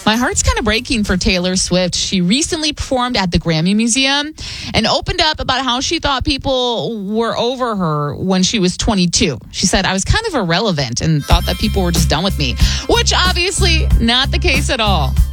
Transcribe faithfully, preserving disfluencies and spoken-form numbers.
My heart's kind of breaking for Taylor Swift. She recently performed at the Grammy Museum and opened up about how she thought people were over her when she was twenty-two. She said, I was kind of irrelevant and thought that people were just done with me, which obviously not the case at all.